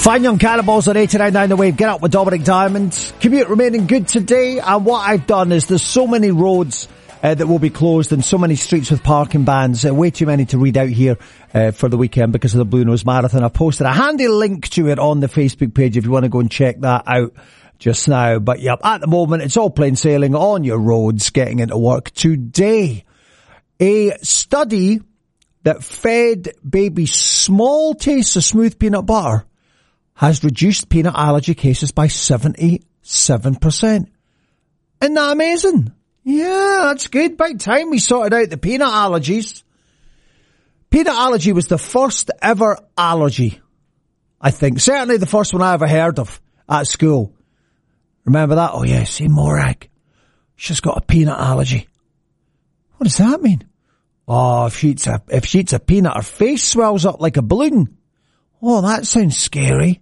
Fine Young Cannibals on 89.9 The Wave. Get up with Dominic Diamond. Commute remaining good today. And what I've done is there's so many roads that will be closed and so many streets with parking bans. Way too many to read out here for the weekend because of the Blue Nose Marathon. I've posted a handy link to it on the Facebook page if you want to go and check that out just now. But yep, at the moment it's all plain sailing on your roads getting into work today. A study that fed babies small tastes of smooth peanut butter has reduced peanut allergy cases by 77%. Isn't that amazing? Yeah, that's good. By the time we sorted out the peanut allergies. Peanut allergy was the first ever allergy, I think. Certainly the first one I ever heard of at school. Remember that? Oh yeah, see Morag. She's got a peanut allergy. What does that mean? Oh, if she eats a peanut, her face swells up like a balloon. Oh, that sounds scary.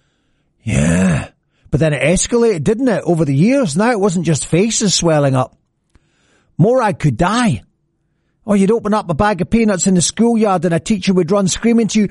Yeah. But then it escalated, didn't it, over the years? Now it wasn't just faces swelling up. Morag could die. Or you'd open up a bag of peanuts in the schoolyard and a teacher would run screaming to you,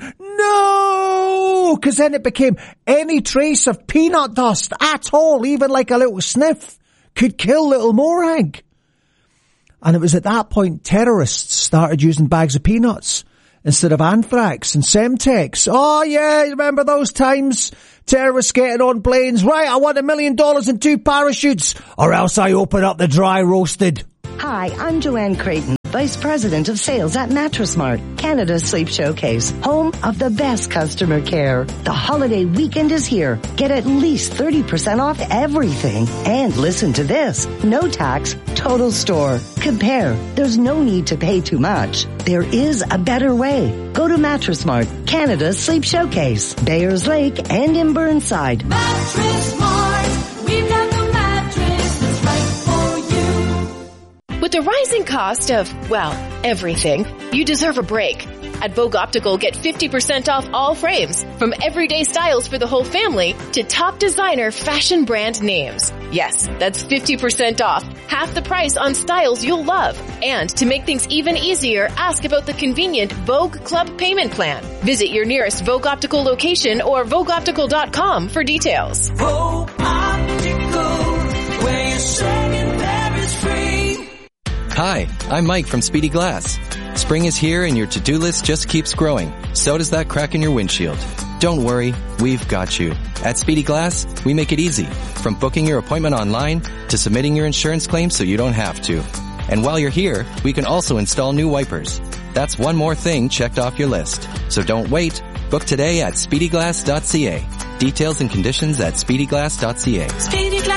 no! Because then it became any trace of peanut dust at all, even like a little sniff, could kill little Morag. And it was at that point terrorists started using bags of peanuts instead of anthrax and Semtex. Oh yeah, remember those times? Terrorists getting on planes. Right, I want $1 million and 2 parachutes, or else I open up the dry roasted. Hi, I'm Joanne Creighton, Vice President of Sales at Mattress Mart, Canada's Sleep Showcase, home of the best customer care. The holiday weekend is here. Get at least 30% off everything. And listen to this. No tax, total store. Compare. There's no need to pay too much. There is a better way. Go to Mattress Mart, Canada's Sleep Showcase, Bayers Lake and in Burnside. Mattress Mart, we've got the mattress that's right for you. With the rising cost of, well, everything, you deserve a break. At Vogue Optical, get 50% off all frames, from everyday styles for the whole family to top designer fashion brand names. Yes, that's 50% off, half the price on styles you'll love. And to make things even easier, ask about the convenient Vogue Club payment plan. Visit your nearest Vogue Optical location or VogueOptical.com for details. Vogue Optical, where you're saying there is free. Hi, I'm Mike from Speedy Glass. Spring is here and your to-do list just keeps growing. So does that crack in your windshield. Don't worry, we've got you. At Speedy Glass, we make it easy. From booking your appointment online to submitting your insurance claim so you don't have to. And while you're here, we can also install new wipers. That's one more thing checked off your list. So don't wait. Book today at speedyglass.ca. Details and conditions at speedyglass.ca. Speedy